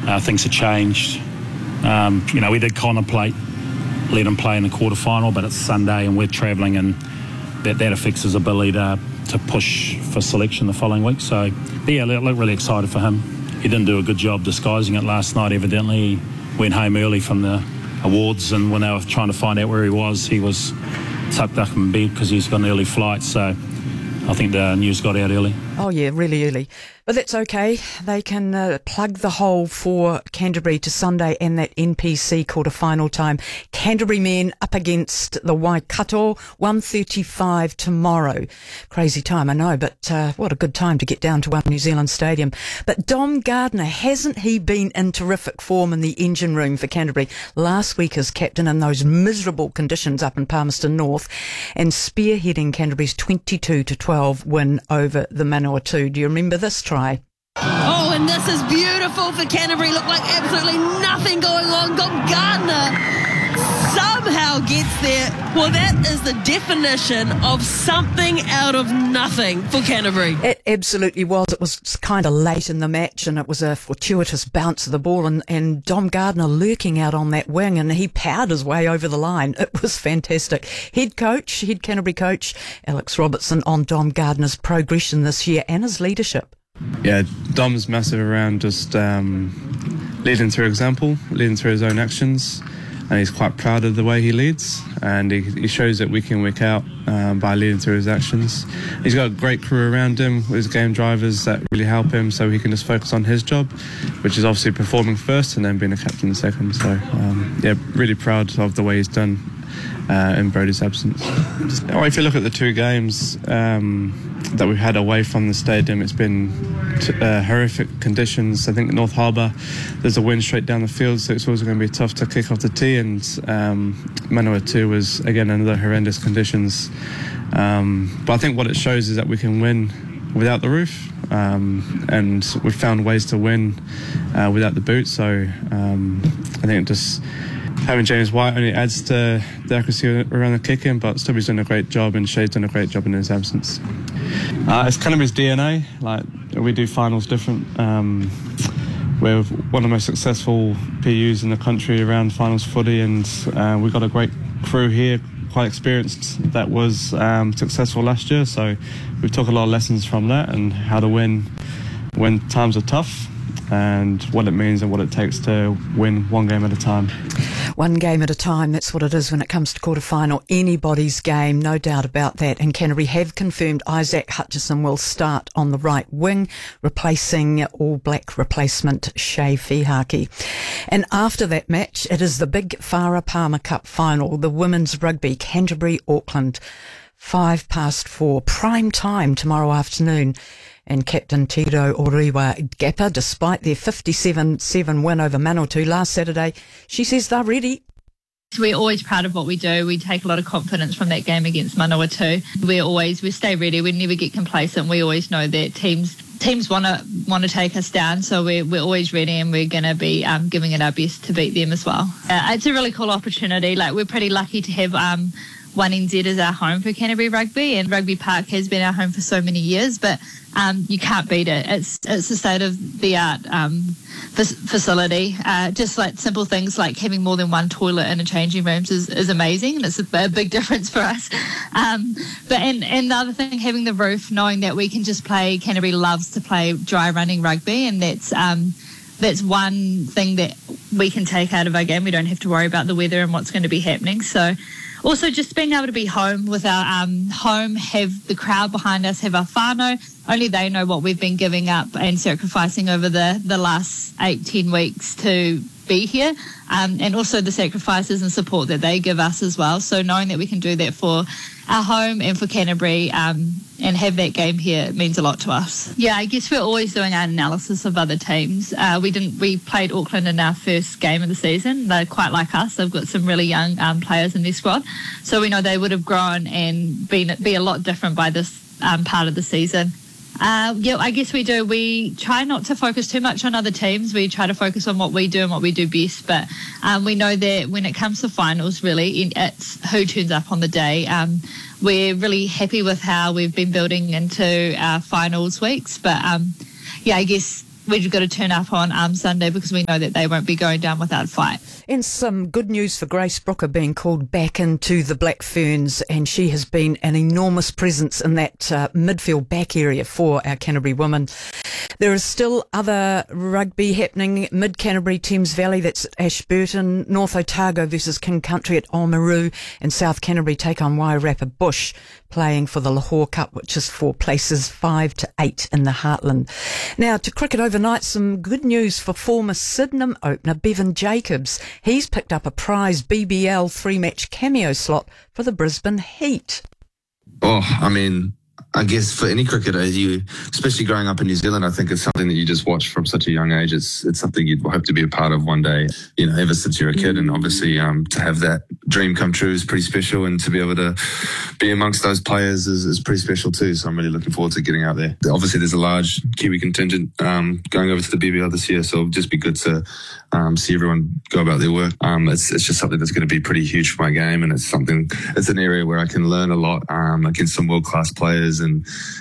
things have changed. We did contemplate let him play in the quarterfinal, but it's Sunday and we're travelling, and that affects his ability to push for selection the following week. So, yeah, look really excited for him. He didn't do a good job disguising it last night, evidently. He went home early from the awards, and when they were trying to find out where he was tucked up in bed because he's got an early flight. So I think the news got out early. Oh, yeah, really early. But that's okay. They can plug the hole for Canterbury to Sunday and that NPC quarter-final time. Canterbury men up against the Waikato, 1:35 tomorrow. Crazy time, I know, but what a good time to get down to One New Zealand Stadium. But Dom Gardner, hasn't he been in terrific form in the engine room for Canterbury last week as captain in those miserable conditions up in Palmerston North, and spearheading Canterbury's 22-12 win over the Manawatu? Do you remember this try? Oh, and this is beautiful for Canterbury. Looked like absolutely nothing going on. Dom Gardner somehow gets there. Well, that is the definition of something out of nothing for Canterbury. It absolutely was. It was kind of late in the match, and it was a fortuitous bounce of the ball, and Dom Gardner lurking out on that wing, and he powered his way over the line. It was fantastic. Head Canterbury coach Alex Robertson on Dom Gardner's progression this year and his leadership. Yeah, Dom's massive around just leading through example, leading through his own actions, and he's quite proud of the way he leads, and he shows it week in, week out by leading through his actions. He's got a great crew around him with his game drivers that really help him, so he can just focus on his job, which is obviously performing first and then being a captain second. So really proud of the way he's done in Brodie's absence. If you look at the two games that we've had away from the stadium, it's been horrific conditions. I think at North Harbour there's a wind straight down the field, so it's also going to be tough to kick off the tee, and Manawatu was again another horrendous conditions. But I think what it shows is that we can win without the roof, and we've found ways to win without the boot. So I think just having James White only adds to the accuracy around the kick-in, but Stubby's done a great job and Shea's done a great job in his absence. It's kind of his DNA. Like, we do finals different. We're one of the most successful PUs in the country around finals footy, and we've got a great crew here, quite experienced, that was successful last year. So we took a lot of lessons from that and how to win when times are tough, and what it means and what it takes to win one game at a time. One game at a time, that's what it is when it comes to quarter-final. Anybody's game, no doubt about that. And Canterbury have confirmed Isaac Hutchison will start on the right wing, replacing All Black replacement Shea Fihaki. And after that match, it is the big Farah Palmer Cup final, the women's rugby, Canterbury-Auckland, 4:05, prime time tomorrow afternoon. And Captain Tiro Oriwa Gappa, despite their 57-7 win over Manawatu last Saturday, she says they're ready. We're always proud of what we do. We take a lot of confidence from that game against Manawatu. We stay ready. We never get complacent. We always know that teams want to take us down, so we're always ready, and we're going to be giving it our best to beat them as well. It's a really cool opportunity. Like, we're pretty lucky to have One NZ as our home for Canterbury Rugby, and Rugby Park has been our home for so many years, but you can't beat it. It's a state-of-the-art facility. Just like simple things like having more than one toilet in a changing rooms is amazing, and it's a big difference for us. And the other thing, having the roof, knowing that we can just play. Canterbury loves to play dry running rugby, and that's one thing that we can take out of our game. We don't have to worry about the weather and what's going to be happening. So also just being able to be home with our home, have the crowd behind us, have our whānau. Only they know what we've been giving up and sacrificing over the last 8-10 weeks to be here, and also the sacrifices and support that they give us as well. So knowing that we can do that for our home and for Canterbury, and have that game here, it means a lot to us. Yeah, I guess we're always doing our analysis of other teams. We played Auckland in our first game of the season. They're quite like us. They've got some really young players in their squad, so we know they would have grown and be a lot different by this part of the season. I guess we do. We try not to focus too much on other teams. We try to focus on what we do and what we do best. But we know that when it comes to finals, really, it's who turns up on the day. We're really happy with how we've been building into our finals weeks. But, I guess we've got to turn up on Sunday because we know that they won't be going down without a fight. And some good news for Grace Brooker being called back into the Black Ferns, and she has been an enormous presence in that midfield back area for our Canterbury women. There is still other rugby happening. Mid-Canterbury, Thames Valley, that's at Ashburton. North Otago versus King Country at Oamaru. And South Canterbury take on Wairarapa Bush, playing for the Lahore Cup, which is for places 5 to 8 in the Heartland. Now, to cricket overnight, some good news for former Sydenham opener Bevan Jacobs. He's picked up a prize BBL 3-match cameo slot for the Brisbane Heat. Oh, I mean, I guess for any cricketer, especially growing up in New Zealand, I think it's something that you just watch from such a young age. It's something you'd hope to be a part of one day, ever since you're a kid. And obviously, to have that dream come true is pretty special, and to be able to be amongst those players is pretty special too. So I'm really looking forward to getting out there. Obviously, there's a large Kiwi contingent going over to the BBL this year, so it'll just be good to see everyone go about their work. It's just something that's going to be pretty huge for my game, and it's an area where I can learn a lot against some world-class players. And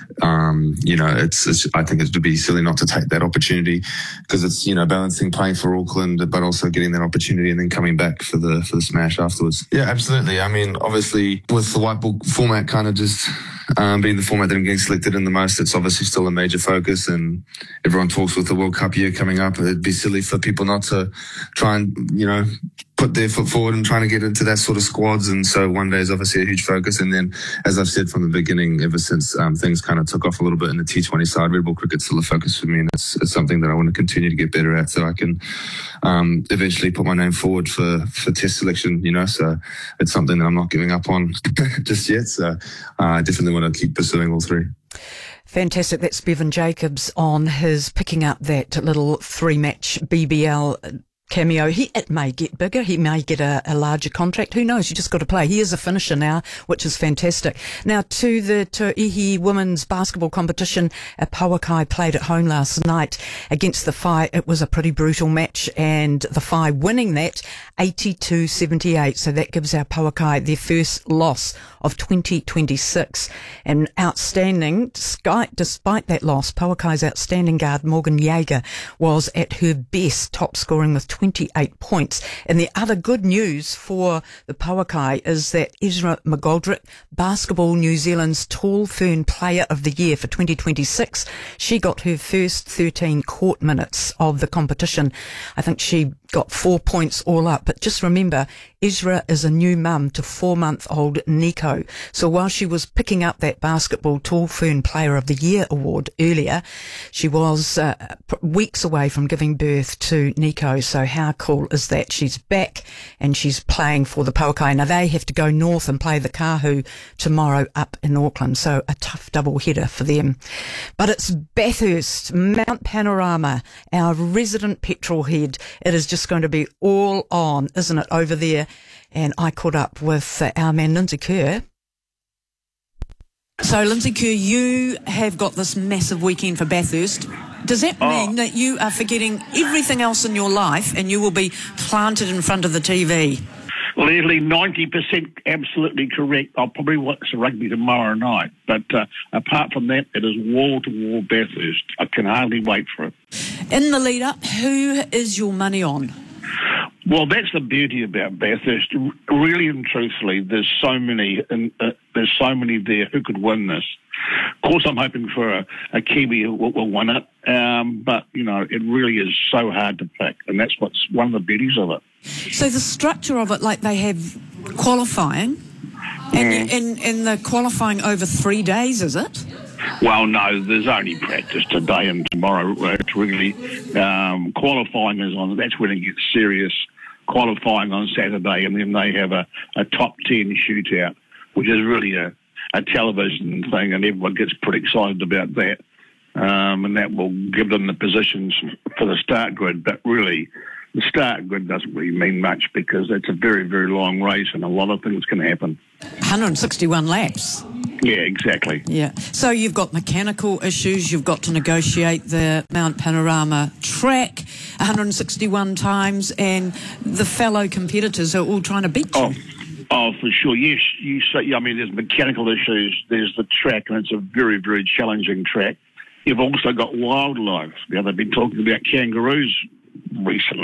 I think it would be silly not to take that opportunity, because it's balancing playing for Auckland but also getting that opportunity and then coming back for the smash afterwards. Yeah, absolutely. I mean, obviously with the white ball format kind of just being the format that I'm getting selected in the most, it's obviously still a major focus, and everyone talks with the World Cup year coming up. It'd be silly for people not to try and put their foot forward and trying to get into that sort of squads. And so one day is obviously a huge focus. And then, as I've said from the beginning, ever since things kind of took off a little bit in the T20 side, red ball cricket's still a focus for me, and it's something that I want to continue to get better at, so I can eventually put my name forward for test selection. So it's something that I'm not giving up on just yet. So I definitely want to keep pursuing all three. Fantastic. That's Bevan Jacobs on his picking up that little 3-match BBL cameo. It may get bigger. He may get a larger contract. Who knows? You just got to play. He is a finisher now, which is fantastic. Now to the Ihi women's basketball competition. Pauakai played at home last night against the Whai. It was a pretty brutal match, and the Whai winning that 82-78. So that gives our Pauakai their first loss of 2026. And outstanding, despite that loss, Pauakai's outstanding guard Morgan Jaeger was at her best, top scoring with 28 points. And the other good news for the Pauakai is that Ezra McGoldrick, Basketball New Zealand's Tall Fern Player of the Year for 2026, she got her first 13 court minutes of the competition. I think she got 4 points all up. But just remember, Ezra is a new mum to 4-month-old Nico. So while she was picking up that Basketball Tall Fern Player of the Year award earlier, she was weeks away from giving birth to Nico. So how cool is that? She's back and she's playing for the Pauakai. Now they have to go north and play the Kahu tomorrow up in Auckland. So a tough double header for them. But it's Bathurst, Mount Panorama, our resident petrol head. It is just going to be all on, isn't it, over there? And I caught up with our man Lindsay Kerr. So Lindsay Kerr, you have got this massive weekend for Bathurst. Does that mean that you are forgetting everything else in your life and you will be planted in front of the TV? Leslie, 90% absolutely correct. I'll probably watch the rugby tomorrow night. But apart from that, it is wall-to-wall Bathurst. I can hardly wait for it. In the lead-up, who is your money on? Well, that's the beauty about Bathurst. Really and truthfully, there's so many there who could win this. Of course, I'm hoping for a Kiwi who will win it. But, it really is so hard to pick. And that's what's one of the beauties of it. So the structure of it, like they have qualifying, and the qualifying over 3 days, is it? Well, no, there's only practice today and tomorrow. It's really qualifying is on. That's when it gets serious. Qualifying on Saturday, and then they have a top 10 shootout, which is really a television thing, and everyone gets pretty excited about that. And that will give them the positions for the start grid. But really, the start grid doesn't really mean much because it's a very, very long race and a lot of things can happen. 161 laps. Yeah, exactly. Yeah. So you've got mechanical issues, you've got to negotiate the Mount Panorama track 161 times, and the fellow competitors are all trying to beat you. Oh, for sure. Yes, you say. I mean, there's mechanical issues. There's the track, and it's a very, very challenging track. You've also got wildlife. Now, they've been talking about kangaroos recently.